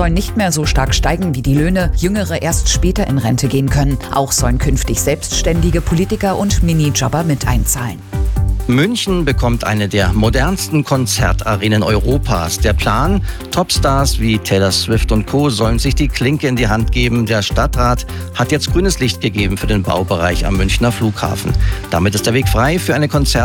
sollen nicht mehr so stark steigen wie die Löhne, Jüngere erst später in Rente gehen können. Auch sollen künftig selbstständige Politiker und Minijobber mit einzahlen. München bekommt eine der modernsten Konzertarenen Europas. Der Plan: Topstars wie Taylor Swift und Co. sollen sich die Klinke in die Hand geben. Der Stadtrat hat jetzt grünes Licht gegeben für den Baubereich am Münchner Flughafen. Damit ist der Weg frei für eine